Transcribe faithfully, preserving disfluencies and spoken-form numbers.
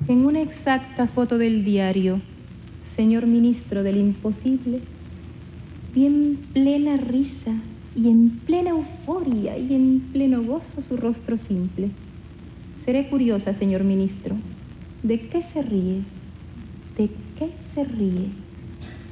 En una exacta foto del diario, señor ministro del imposible, vi en plena risa y en plena euforia y en pleno gozo su rostro simple. Seré curiosa, señor ministro. ¿De qué se ríe? ¿De qué se ríe?